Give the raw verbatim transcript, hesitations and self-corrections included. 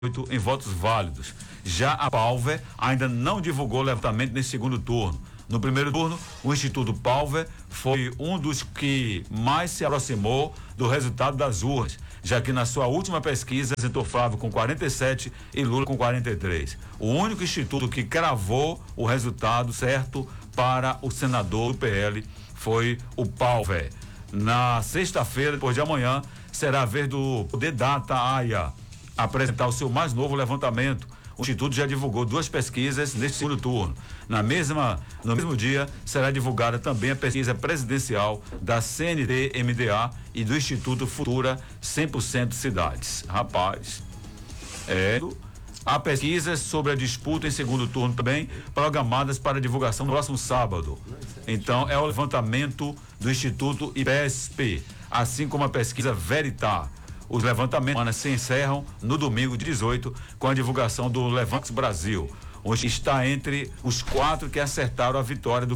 em votos válidos. Já a Palver ainda não divulgou levantamento nesse segundo turno. No primeiro turno, o Instituto Palver foi um dos que mais se aproximou do resultado das urnas, já que na sua última pesquisa apresentou Flávio com quarenta e sete e Lula com quarenta e três. O único instituto que cravou o resultado certo para o senador do P L foi o Palver. Na sexta-feira, depois de amanhã, será a vez do Poder Data A I A apresentar o seu mais novo levantamento. O Instituto já divulgou duas pesquisas neste segundo turno. Na mesma, no mesmo dia, será divulgada também a pesquisa presidencial da C N T M D A e do Instituto Futura cem por cento Cidades. Rapaz, é... Há pesquisas sobre a disputa em segundo turno também, programadas para divulgação no próximo sábado. Então, é o levantamento do Instituto I P E S P, assim como a pesquisa Veritar. Os levantamentos se encerram no domingo de dezoito com a divulgação do Levantes Brasil, onde está entre os quatro que acertaram a vitória do